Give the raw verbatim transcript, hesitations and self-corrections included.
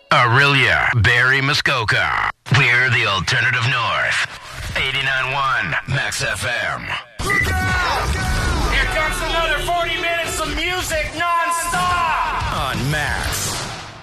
Aurelia, Barry, Muskoka. We're the Alternative North. eighty-nine point one Max F M. Here comes another forty minutes of music. No!